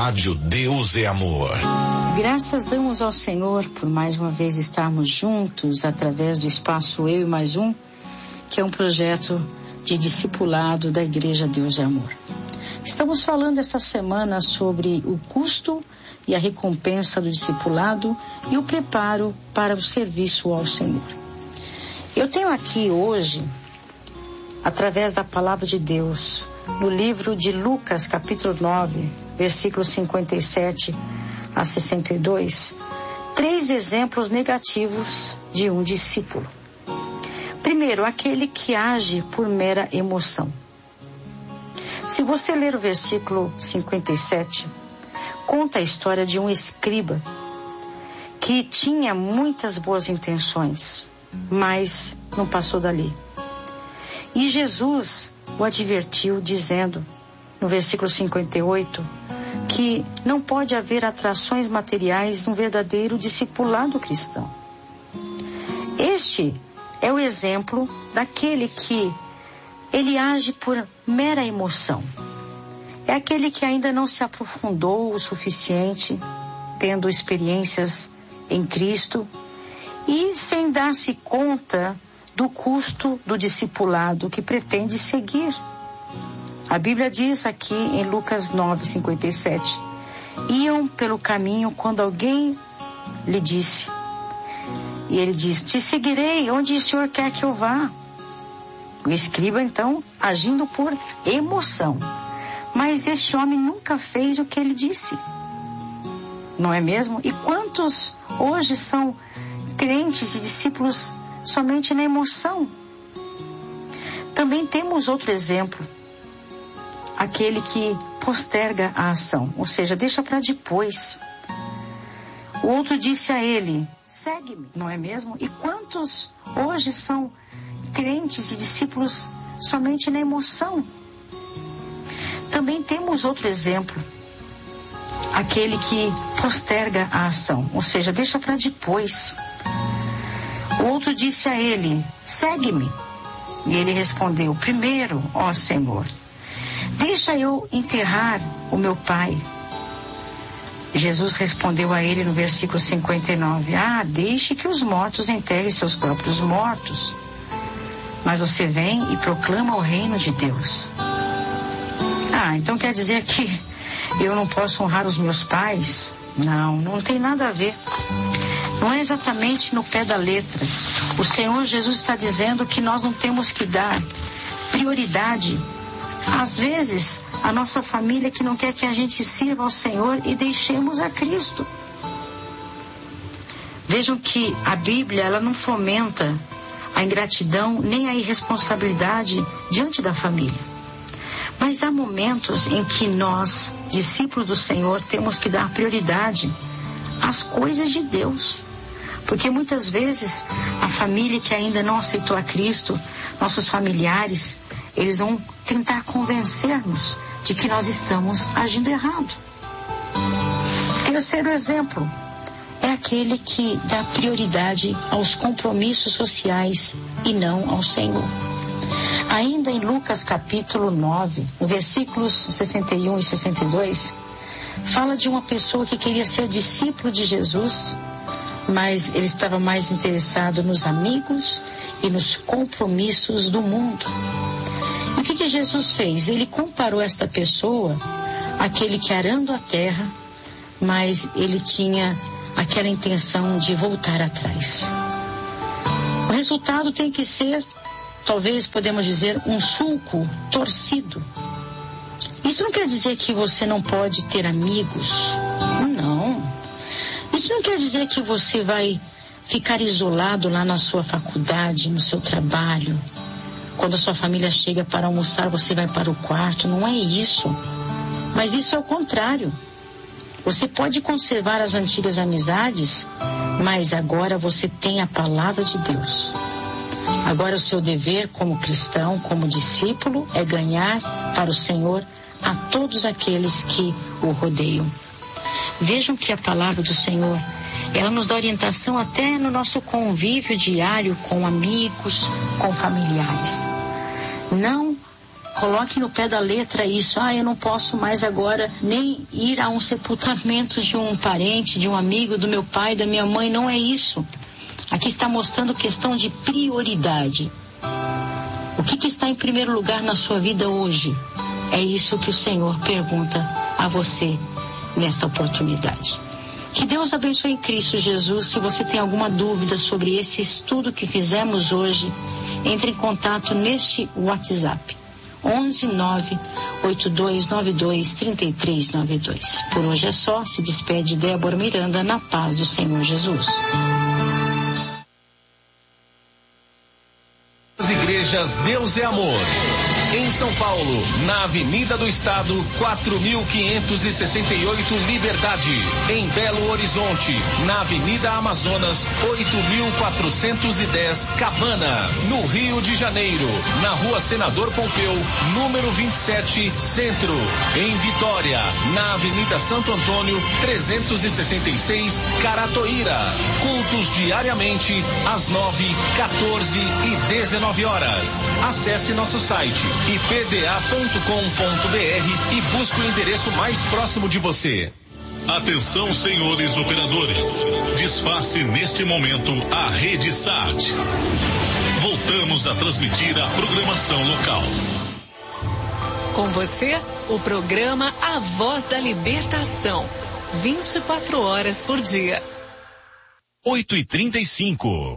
Rádio Deus é Amor. Graças damos ao Senhor por mais uma vez estarmos juntos através do espaço Eu e Mais Um, que é um projeto de discipulado da Igreja Deus é Amor. Estamos falando esta semana sobre o custo e a recompensa do discipulado e o preparo para o serviço ao Senhor. Eu tenho aqui hoje, através da palavra de Deus, no livro de Lucas, capítulo 9, versículos 57 a 62, 3 exemplos negativos de um discípulo. Primeiro, aquele que age por mera emoção. Se você ler o versículo 57, conta a história de um escriba que tinha muitas boas intenções, mas não passou dali. E Jesus o advertiu dizendo, no versículo 58, que não pode haver atrações materiais num verdadeiro discipulado cristão. Este é o exemplo daquele que ele age por mera emoção. É aquele que ainda não se aprofundou o suficiente, tendo experiências em Cristo e sem dar-se conta do custo do discipulado que pretende seguir. A Bíblia diz aqui em Lucas 9:57, iam pelo caminho quando alguém lhe disse, e ele diz, te seguirei onde o Senhor quer que eu vá. O escriba então agindo por emoção, mas este homem nunca fez o que ele disse, não é mesmo? E quantos hoje são crentes e discípulos somente na emoção? Também temos outro exemplo, aquele que posterga a ação, ou seja, deixa para depois. O outro disse a ele, segue-me, não é mesmo? E quantos hoje são crentes e discípulos somente na emoção? Também temos outro exemplo, aquele que posterga a ação, ou seja, deixa para depois. O outro disse a ele, segue-me. E ele respondeu, primeiro, ó Senhor, deixa eu enterrar o meu pai. Jesus respondeu a ele no versículo 59, deixe que os mortos enterrem seus próprios mortos. Mas você vem e proclama o reino de Deus. Então quer dizer que eu não posso honrar os meus pais? Não tem nada a ver. Não é exatamente no pé da letra. O Senhor Jesus está dizendo que nós não temos que dar prioridade, às vezes, a nossa família que não quer que a gente sirva ao Senhor e deixemos a Cristo. Vejam que a Bíblia, ela não fomenta a ingratidão nem a irresponsabilidade diante da família. Mas há momentos em que nós, discípulos do Senhor, temos que dar prioridade às coisas de Deus. Porque muitas vezes a família que ainda não aceitou a Cristo, nossos familiares, eles vão tentar convencer-nos de que nós estamos agindo errado. Terceiro exemplo é aquele que dá prioridade aos compromissos sociais e não ao Senhor. Ainda em Lucas capítulo 9, no versículos 61 e 62, fala de uma pessoa que queria ser discípulo de Jesus, mas ele estava mais interessado nos amigos e nos compromissos do mundo. E o que Jesus fez? Ele comparou esta pessoa àquele que arando a terra, mas ele tinha aquela intenção de voltar atrás. O resultado tem que ser, talvez podemos dizer, um sulco torcido. Isso não quer dizer que você não pode ter amigos. Não. Isso não quer dizer que você vai ficar isolado lá na sua faculdade, no seu trabalho. Quando a sua família chega para almoçar, você vai para o quarto. Não é isso. Mas isso é o contrário. Você pode conservar as antigas amizades, mas agora você tem a palavra de Deus. Agora o seu dever como cristão, como discípulo, é ganhar para o Senhor a todos aqueles que o rodeiam. Vejam que a palavra do Senhor, ela nos dá orientação até no nosso convívio diário com amigos, com familiares. Não Coloque no pé da letra isso. Eu não posso mais agora nem ir a um sepultamento de um parente, de um amigo, do meu pai, da minha mãe. Não é isso. Aqui está mostrando questão de prioridade. O que está em primeiro lugar na sua vida hoje? É isso que o Senhor pergunta a você nesta oportunidade. Que Deus abençoe em Cristo Jesus. Se você tem alguma dúvida sobre esse estudo que fizemos hoje, entre em contato neste WhatsApp. 11982923392. Por hoje é só. Se despede Débora Miranda na paz do Senhor Jesus. As igrejas Deus é Amor. Em São Paulo, na Avenida do Estado, 4568 Liberdade. Em Belo Horizonte, na Avenida Amazonas, 8410 Cabana. No Rio de Janeiro, na Rua Senador Pompeu, número 27, Centro. Em Vitória, na Avenida Santo Antônio, 366 Caratoíra. Cultos diariamente às 9, 14 e 19 horas. Acesse nosso site ipda.com.br e busque o endereço mais próximo de você. Atenção, senhores operadores. Desface neste momento a rede SAT. Voltamos a transmitir a programação local. Com você, o programa A Voz da Libertação. 24 horas por dia. 8h35.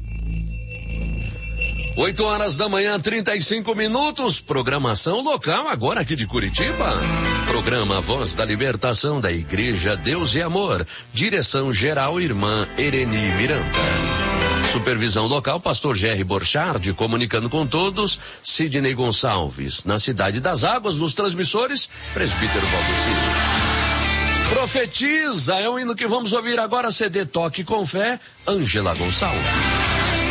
8 horas da manhã, 35 minutos. Programação local agora aqui de Curitiba. Programa Voz da Libertação da Igreja Deus e Amor. Direção geral Irmã Ereni Miranda. Supervisão local, pastor Jerry Borchardt, comunicando com todos, Sidney Gonçalves. Na Cidade das Águas, nos transmissores, presbítero Valdecir. Profetiza, é o hino que vamos ouvir agora, CD Toque com Fé, Ângela Gonçalves.